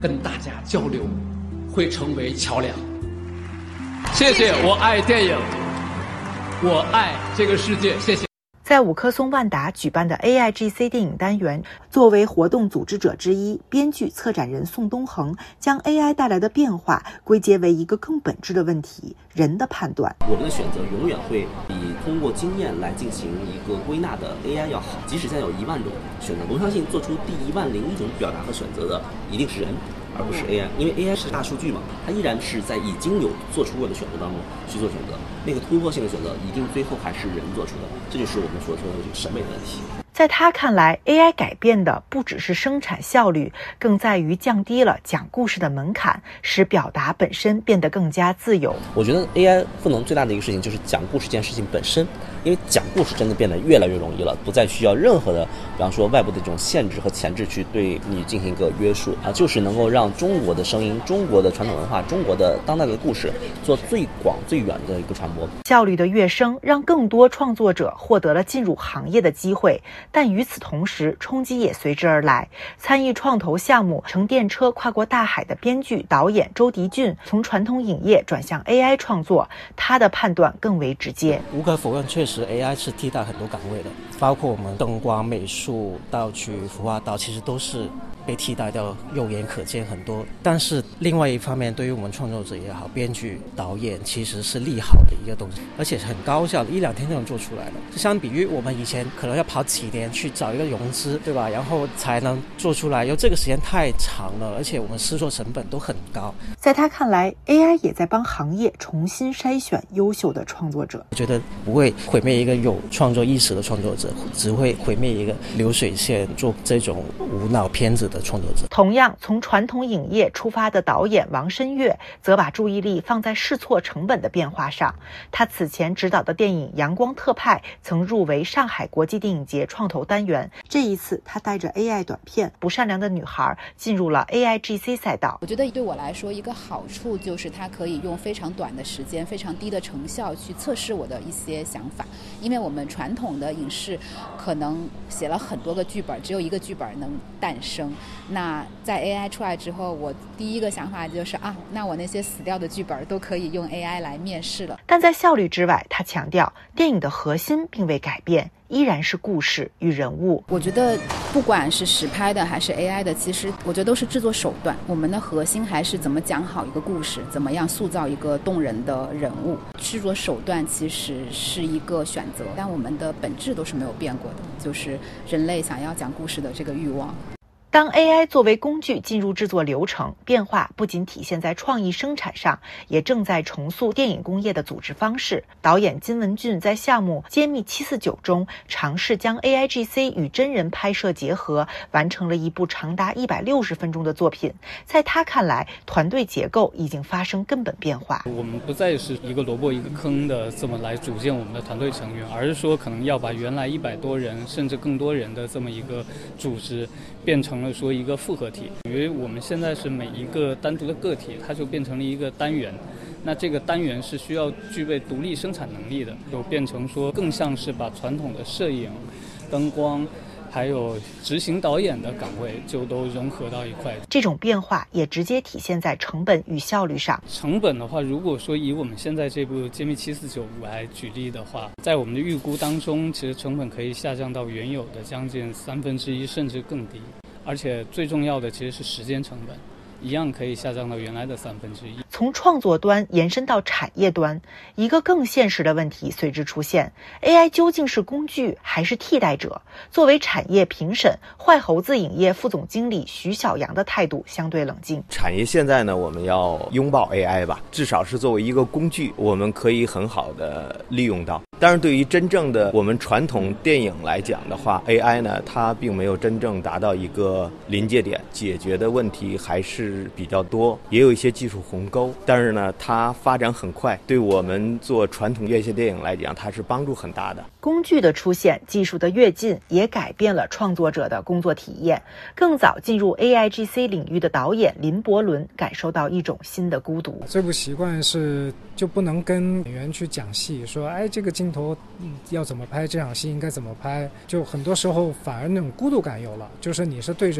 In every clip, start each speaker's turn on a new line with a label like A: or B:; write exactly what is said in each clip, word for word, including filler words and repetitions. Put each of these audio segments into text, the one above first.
A: 跟大家交流，会成为桥梁。谢谢，我爱电影，我爱这个世界，谢谢。
B: 在五棵松万达举办的 A I G C 电影单元，作为活动组织者之一，编剧、策展人宋东恒将 A I 带来的变化归结为一个更本质的问题：人的判断。
C: 我们的选择永远会比通过经验来进行一个归纳的 A I 要好。即使现在有一万种选择，我相信做出第一万零一种表达和选择的一定是人，而不是 A I， 因为 A I 是大数据嘛，它依然是在已经有做出过的选择当中去做选择，那个突破性的选择一定最后还是人做出的，这就是我们所说的这个审美的问题。
B: 在他看来 A I 改变的不只是生产效率，更在于降低了讲故事的门槛，使表达本身变得更加自由。
C: 我觉得 A I 赋能最大的一个事情就是讲故事这件事情本身，因为讲故事真的变得越来越容易了，不再需要任何的比方说外部的这种限制和前置去对你进行一个约束啊，就是能够让中国的声音、中国的传统文化、中国的当代的故事做最广最远的一个传播。
B: 效率的跃升让更多创作者获得了进入行业的机会，但与此同时冲击也随之而来。参与创投项目乘电车跨过大海的编剧导演周迪俊从传统影业转向 A I 创作，他的判断更为直接。
D: 无可否认，确实 A I 是替代很多岗位的，包括我们灯光、美术、道具、服化道，其实都是被替代掉，肉眼可见很多。但是另外一方面，对于我们创作者也好，编剧、导演其实是利好的一个东西，而且是很高效的，一两天就能做出来了。相比于我们以前可能要跑几年去找一个融资，对吧？然后才能做出来，因为这个时间太长了，而且我们试错成本都很高。
B: 在他看来 ，A I 也在帮行业重新筛选优秀的创作者。
D: 我觉得不会毁灭一个有创作意识的创作者，只会毁灭一个流水线做这种无脑片子的创作者。
B: 同样从传统影业出发的导演王申月则把注意力放在试错成本的变化上。他此前执导的电影《阳光特派》曾入围上海国际电影节创投单元，这一次他带着 A I 短片《不善良的女孩》进入了 A I G C 赛道。
E: 我觉得对我来说一个好处就是它可以用非常短的时间、非常低的成效去测试我的一些想法，因为我们传统的影视可能写了很多个剧本，只有一个剧本能诞生。那在 A I 出来之后，我第一个想法就是啊，那我那些死掉的剧本都可以用 A I 来面试了。
B: 但在效率之外，他强调电影的核心并未改变，依然是故事与人物。
E: 我觉得不管是实拍的还是 A I 的，其实我觉得都是制作手段，我们的核心还是怎么讲好一个故事，怎么样塑造一个动人的人物。制作手段其实是一个选择，但我们的本质都是没有变过的，就是人类想要讲故事的这个欲望。
B: 当 A I 作为工具进入制作流程，变化不仅体现在创意生产上，也正在重塑电影工业的组织方式。导演金文俊在项目揭秘七四九中尝试将 A I G C 与真人拍摄结合，完成了一部长达一百六十分钟的作品。在他看来，团队结构已经发生根本变化。
F: 我们不再是一个萝卜一个坑的这么来组建我们的团队成员，而是说可能要把原来一百多人甚至更多人的这么一个组织变成了说一个复合体，因为我们现在是每一个单独的个体，它就变成了一个单元，那这个单元是需要具备独立生产能力的，就变成说更像是把传统的摄影、灯光还有执行导演的岗位就都融合到一块。
B: 这种变化也直接体现在成本与效率上。
F: 成本的话，如果说以我们现在这部揭秘七四九来举例的话，在我们的预估当中，其实成本可以下降到原有的将近三分之一甚至更低，而且最重要的其实是时间成本，一样可以下降到原来的三分之一。
B: 从创作端延伸到产业端，一个更现实的问题随之出现： A I 究竟是工具还是替代者？作为产业评审，坏猴子影业副总经理徐小阳的态度相对冷静。
G: 产业现在呢，我们要拥抱 A I 吧，至少是作为一个工具，我们可以很好的利用到。当然，对于真正的我们传统电影来讲的话 ，A I 呢，它并没有真正达到一个临界点，解决的问题还是比较多，也有一些技术鸿沟。但是呢，它发展很快，对我们做传统院线电影来讲，它是帮助很大的。
B: 工具的出现，技术的跃进，也改变了创作者的工作体验。更早进入 A I G C 领域的导演林伯伦感受到一种新的孤独。
H: 最不习惯是就不能跟演员去讲戏，说哎这个镜头要怎么拍，这场戏应该怎么拍，就很多时候反而那种孤独感有了，就是你是对着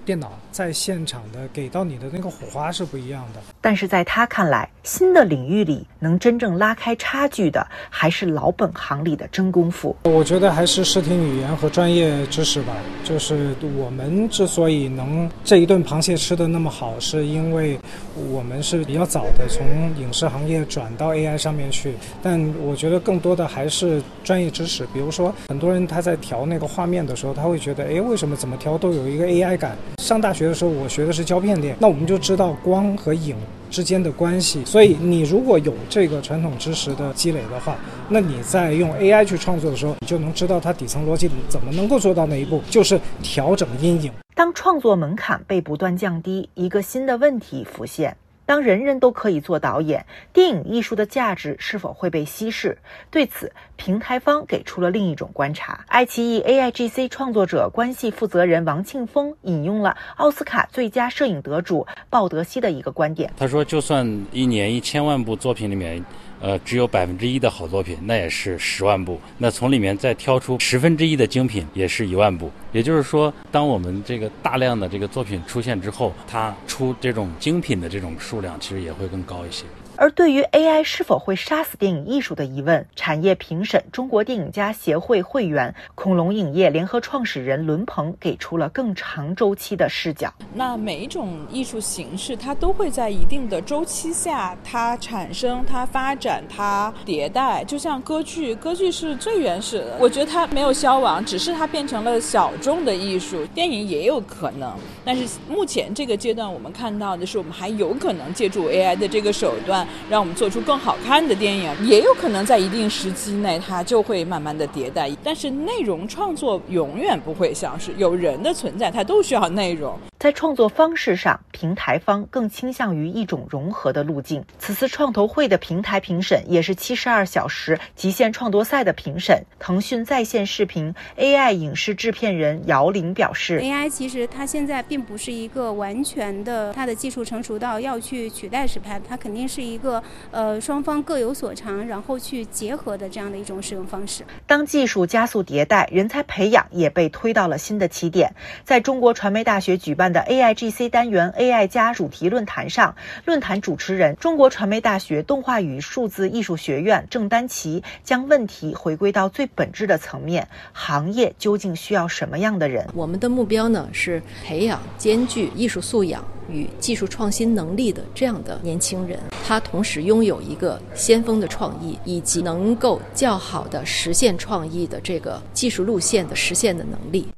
H: 电脑在现场的给到你的那个火花是不一样的。
B: 但是在他看来，新的领域里能真正拉开差距的还是老本行里的真功夫。
H: 我觉得还是视听语言和专业知识吧。就是我们之所以能这一顿螃蟹吃得那么好，是因为我们是比较早的从影视行业转到 A I 上面去，但我觉得更多的还是专业知识。比如说很多人他在调那个画面的时候，他会觉得哎，为什么怎么调都有一个 A I 感。上大学的时候我学的是胶片电，那我们就知道光和影之间的关系，所以你如果有这个传统知识的积累的话，那你在用 A I 去创作的时候，你就能知道它底层逻辑怎么能够做到那一步，就是调整阴影。
B: 当创作门槛被不断降低，一个新的问题浮现。当人人都可以做导演，电影艺术的价值是否会被稀释？对此，平台方给出了另一种观察。爱奇艺 A I G C 创作者关系负责人王庆峰引用了奥斯卡最佳摄影得主鲍德西的一个观点。
I: 他说，就算一年一千万部作品里面呃，只有百分之一的好作品，那也是十万部。那从里面再挑出十分之一的精品，也是一万部。也就是说，当我们这个大量的这个作品出现之后，它出这种精品的这种数量，其实也会更高一些。
B: 而对于 A I 是否会杀死电影艺术的疑问，产业评审中国电影家协会会员、恐龙影业联合创始人伦鹏给出了更长周期的视角。
J: 那每一种艺术形式，它都会在一定的周期下，它产生、它发展、它迭代。就像歌剧，歌剧是最原始的，我觉得它没有消亡，只是它变成了小众的艺术。电影也有可能，但是目前这个阶段，我们看到的是，我们还有可能借助 A I 的这个手段，让我们做出更好看的电影，也有可能在一定时期内它就会慢慢的迭代。但是内容创作永远不会消失，有人的存在它都需要内容。
B: 在创作方式上，平台方更倾向于一种融合的路径。此次创投会的平台评审也是七十二小时极限创作赛的评审。腾讯在线视频 A I 影视制片人姚玲表示，
K: A I 其实它现在并不是一个完全的，它的技术成熟到要去取代实拍，它肯定是一个呃双方各有所长，然后去结合的这样的一种使用方式。
B: 当技术加速迭代，人才培养也被推到了新的起点。在中国传媒大学举办的 A I G C 单元 A I 加主题论坛上，论坛主持人中国传媒大学动画与数字艺术学院郑丹琪将问题回归到最本质的层面：行业究竟需要什么样的人？
L: 我们的目标呢是培养兼具艺术素养与技术创新能力的这样的年轻人，他同时拥有一个先锋的创意，以及能够较好的实现创意的这个技术路线的实现的能力。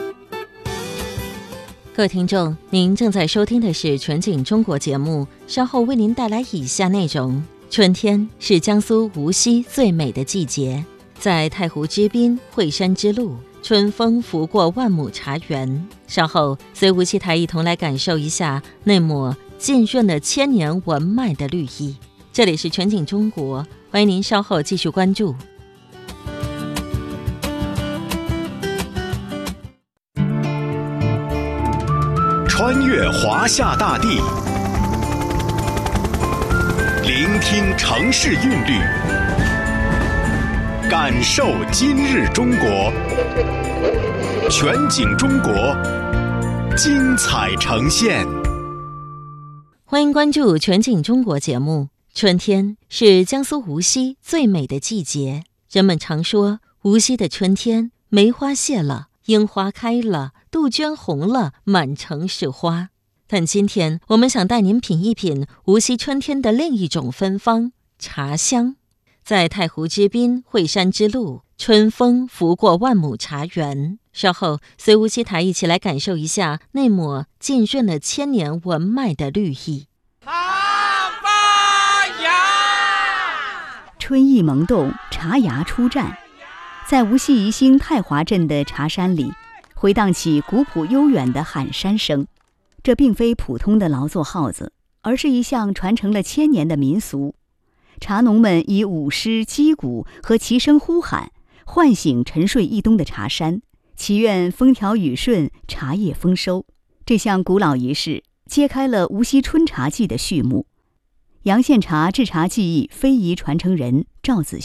M: 各位听众，您正在收听的是全景中国节目，稍后为您带来以下内容。春天是江苏无锡最美的季节，在太湖之滨惠山之路，春风拂过万亩茶园。稍后随无锡台一同来感受一下那抹浸润了千年文脉的绿意。这里是全景中国，欢迎您稍后继续关注。
N: 穿越华夏大地，聆听城市韵律，感受今日中国。全景中国，精彩呈现。
M: 欢迎关注全景中国节目。春天是江苏无锡最美的季节，人们常说无锡的春天，梅花谢了，樱花开了，杜鹃红了，满城是花。但今天我们想带您品一品无锡春天的另一种芬芳——茶香。在太湖之滨惠山之路，春风拂过万亩茶园。稍后随无锡台一起来感受一下那抹浸润了千年文脉的绿意。
O: 春意萌动，茶芽初绽。在无锡宜兴太华镇的茶山里，回荡起古朴悠远的喊山声。这并非普通的劳作号子，而是一项传承了千年的民俗。茶农们以舞狮、击鼓和齐声呼喊，唤醒沉睡一冬的茶山，祈愿风调雨顺，茶叶丰收。这项古老仪式揭开了无锡春茶季的序幕。洋县茶制茶技艺非遗传承人赵子秀，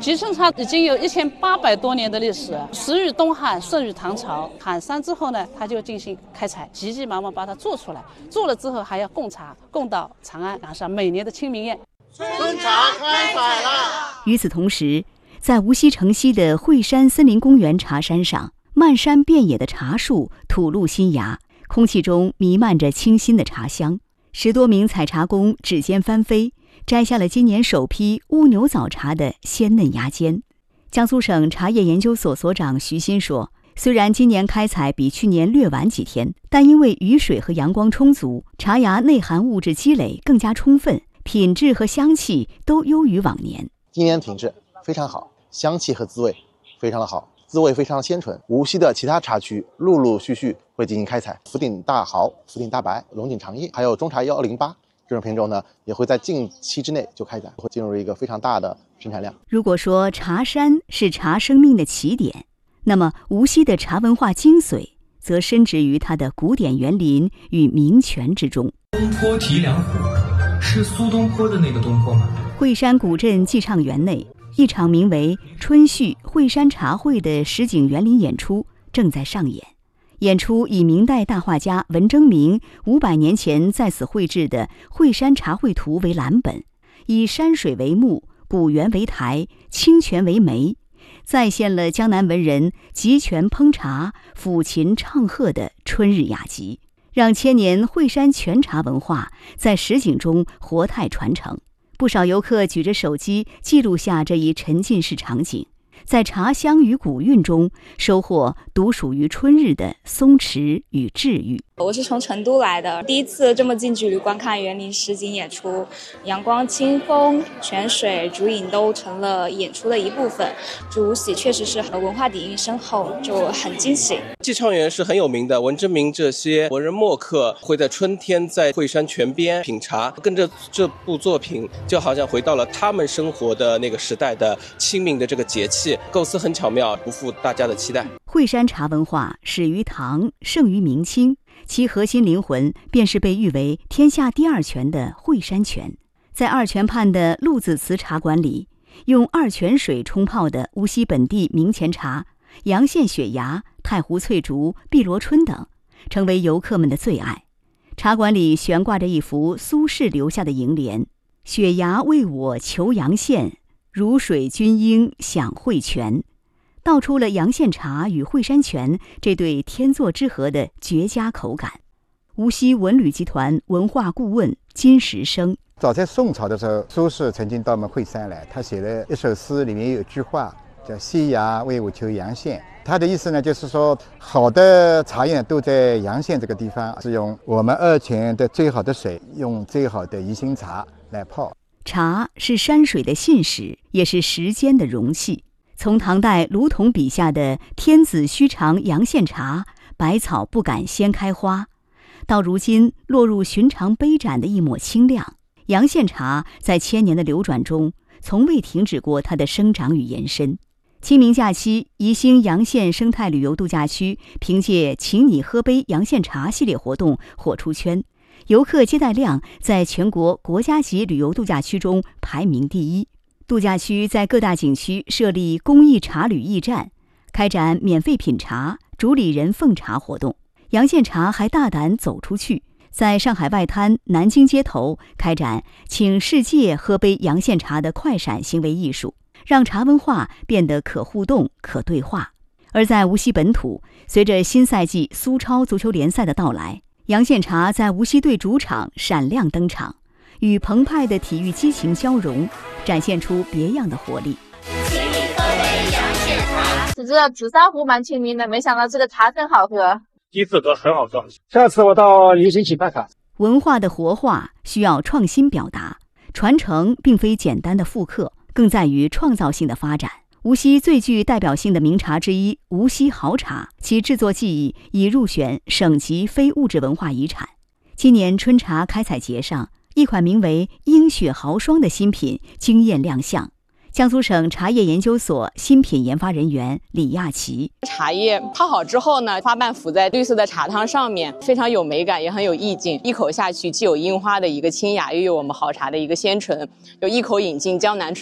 P: 集成茶已经有一千八百多年的历史，始于东汉，盛于唐朝。喊山之后呢，他就进行开采，急急忙忙把它做出来，做了之后还要供茶，供到长安，赶上每年的清明宴。
Q: 春茶开采了。
O: 与此同时，在无锡城西的惠山森林公园茶山上，漫山遍野的茶树吐露新芽，空气中弥漫着清新的茶香。十多名采茶工指尖翻飞，摘下了今年首批乌牛早茶的鲜嫩芽尖。江苏省茶叶研究所所长徐新说，虽然今年开采比去年略晚几天，但因为雨水和阳光充足，茶芽内含物质积累更加充分，品质和香气都优于往年。
R: 今年品质非常好，香气和滋味非常的好，滋味非常鲜醇。无锡的其他茶区陆陆续续会进行开采，福鼎大豪、福鼎大白、龙井长叶，还有中茶幺零八这种品种呢，也会在近期之内就开采，会进入一个非常大的生产量。
O: 如果说茶山是茶生命的起点，那么无锡的茶文化精髓则深植于它的古典园林与名泉之中。
S: 东坡提梁湖是苏东坡的那个东坡吗？
O: 惠山古镇寄畅园内，一场名为春煦惠山茶会的实景园林演出正在上演。演出以明代大画家文征明五百年前在此绘制的《惠山茶会图》为蓝本，以山水为幕，古园为台，清泉为媒，再现了江南文人集泉烹茶、抚琴唱和的春日雅集，让千年惠山泉茶文化在实景中活态传承。不少游客举着手机记录下这一沉浸式场景，在茶香与古韵中收获独属于春日的松弛与治愈。
T: 我是从成都来的，第一次这么近距离观看园林实景演出，阳光、清风、泉水、竹影都成了演出的一部分。就无锡确实是文化底蕴深厚，就很惊喜。
U: 寄畅园是很有名的，文征明这些文人墨客会在春天在惠山泉边品茶，跟着这部作品就好像回到了他们生活的那个时代的清明的这个节气，构思很巧妙，不负大家的期待。
O: 惠山茶文化始于唐，盛于明清，其核心灵魂便是被誉为天下第二泉的惠山泉。在二泉畔的陆子祠茶馆里，用二泉水冲泡的无锡本地名前茶阳县雪芽、太湖翠竹、碧螺春等，成为游客们的最爱。茶馆里悬挂着一幅苏轼留下的楹联：雪芽为我求阳县，如水均应享惠泉，道出了阳县茶与惠山泉这对天作之合的绝佳口感。无锡文旅集团文化顾问金石生：
V: 早在宋朝的时候，苏轼曾经到我们惠山来，他写了一首诗，里面有一句话叫夕阳为我求阳县。他的意思呢，就是说好的茶叶都在阳县这个地方，是用我们二泉的最好的水，用最好的宜兴茶来泡。
O: 茶是山水的信使，也是时间的容器。从唐代卢仝笔下的天子须尝阳县茶，百草不敢先开花，到如今落入寻常杯盏的一抹清亮，阳县茶在千年的流转中从未停止过它的生长与延伸。清明假期，宜兴阳县生态旅游度假区凭借请你喝杯阳县茶系列活动火出圈，游客接待量在全国国家级旅游度假区中排名第一。度假区在各大景区设立公益茶旅驿站，开展免费品茶、主理人奉茶活动。阳县茶还大胆走出去，在上海外滩、南京街头开展请世界喝杯阳县茶的快闪行为艺术，让茶文化变得可互动、可对话。而在无锡本土，随着新赛季苏超足球联赛的到来，阳县茶在无锡队主场闪亮登场，与澎湃的体育激情交融，展现出别样的活力。
W: 请你喝杯阳县茶。只知道紫砂壶蛮亲民的，没想到这个茶真好喝。
X: 第一次喝很好喝，下次我到宜兴去看看。
O: 文化的活化需要创新表达，传承并非简单的复刻，更在于创造性的发展。无锡最具代表性的名茶之一无锡好茶，其制作技艺已入选省级非物质文化遗产。今年春茶开采节上，一款名为鹰雪豪霜的新品惊艳亮相。江苏省茶叶研究所新品研发人员李亚琪：
Y: 茶叶泡好之后呢，花瓣浮在绿色的茶汤上面，非常有美感，也很有意境。一口下去，既有樱花的一个清雅，又有我们好茶的一个鲜醇，有一口饮尽江南春色。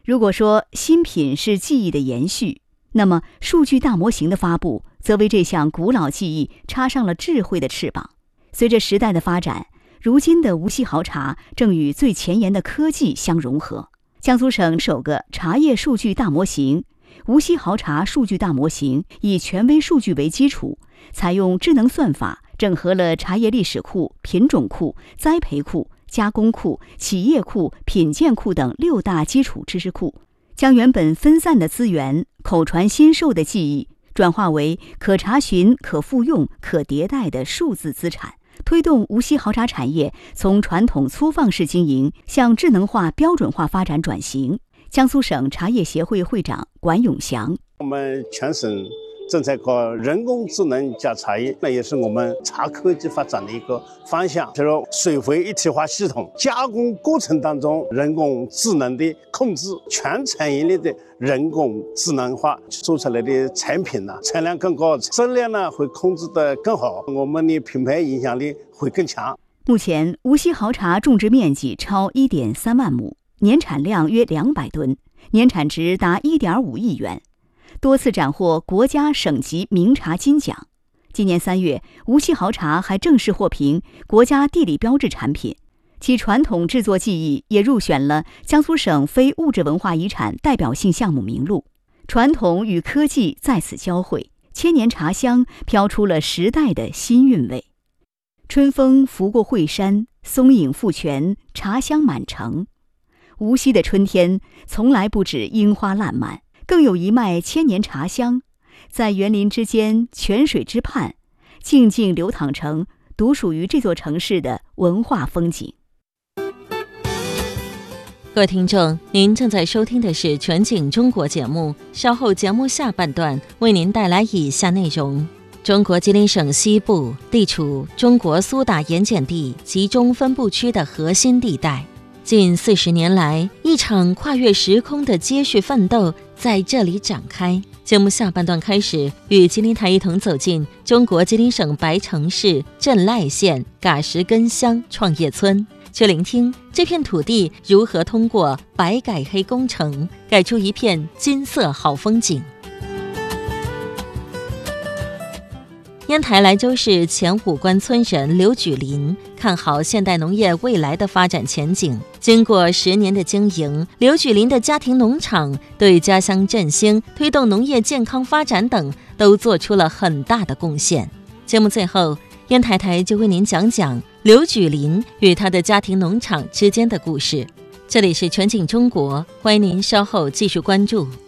O: 如果说新品是记忆的延续，那么数据大模型的发布则为这项古老技艺插上了智慧的翅膀。随着时代的发展，如今的无锡豪茶正与最前沿的科技相融合。江苏省首个茶叶数据大模型无锡豪茶数据大模型以权威数据为基础，采用智能算法，整合了茶叶历史库、品种库、栽培库、加工库、企业库、品鉴库等六大基础知识库，将原本分散的资源、口传心授的记忆转化为可查询、可复用、可迭代的数字资产，推动无锡豪茶产业从传统粗放式经营向智能化、标准化发展转型。江苏省茶叶协会会长管永祥：
A: 我们全省正在搞人工智能加茶叶，那也是我们茶科技发展的一个方向。就是说，水回一体化系统加工过程当中，人工智能的控制，全产业链的人工智能化，做出来的产品呢，产量更高，质量呢会控制得更好，我们的品牌影响力会更强。
O: 目前，无锡豪茶种植面积超 一点三万亩，年产量约两百吨，年产值达 一点五亿元。多次斩获国家省级名茶金奖。今年三月，无锡豪茶还正式获评国家地理标志产品，其传统制作技艺也入选了江苏省非物质文化遗产代表性项目名录。传统与科技在此交汇，千年茶香飘出了时代的新韵味。春风拂过惠山，松影复泉，茶香满城。无锡的春天从来不止樱花烂漫，更有一脉千年茶香，在园林之间、泉水之畔，静静流淌成独属于这座城市的文化风景。
M: 各位听众，您正在收听的是《全景中国》节目，稍后节目下半段为您带来以下内容：中国吉林省西部地处中国苏打盐碱地集中分布区的核心地带。近四十年来，一场跨越时空的接续奋斗在这里展开。节目下半段开始，与吉林台一同走进中国吉林省白城市镇赖县嘎什根乡创业村，去聆听这片土地如何通过白改黑工程改出一片金色好风景。烟台莱州市前武关村人刘举林看好现代农业未来的发展前景。经过十年的经营，刘举林的家庭农场对家乡振兴、推动农业健康发展等都做出了很大的贡献。节目最后，烟台台就为您讲讲刘举林与他的家庭农场之间的故事。这里是全景中国，欢迎您稍后继续关注。